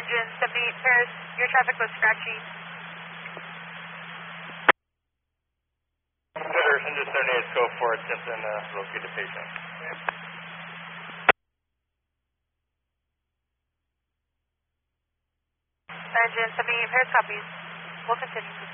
Engine 78 Paris, your traffic was scratchy. Engine 78, go for attempt and locate the patient. Engine 78 Paris copies. We'll continue.